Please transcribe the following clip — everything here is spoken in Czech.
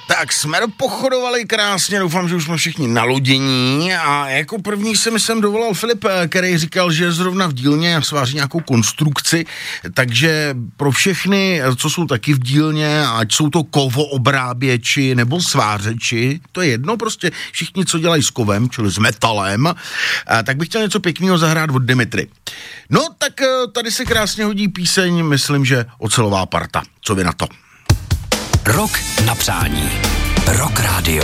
Tak jsme pochodovali krásně, doufám, že už jsme všichni nalodění a jako první jsem dovolal Filip, který říkal, že je zrovna v dílně a sváří nějakou konstrukci, takže pro všechny, co jsou taky v dílně, ať jsou to kovoobráběči nebo svářeči, to je jedno, prostě všichni, co dělají s kovem, čili s metalem, tak bych chtěl něco pěkného zahrát od Dimitry. No, tak tady se krásně hodí píseň, myslím, že Ocelová parta. Co vy na to? Rok na přání. Rock Radio.